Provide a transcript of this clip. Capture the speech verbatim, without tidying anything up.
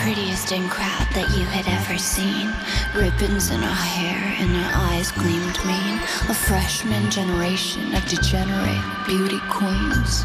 prettiest in crowd that you had ever seen. Ribbons in her hair and her eyes gleamed mean. A freshman generation of degenerate beauty queens.